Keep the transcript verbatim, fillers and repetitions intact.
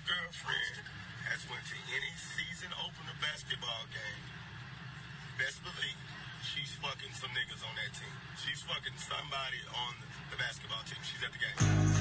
girlfriend has went to any season opener basketball game, best believe she's fucking some niggas on that team. She's fucking somebody on the basketball team. She's at the game.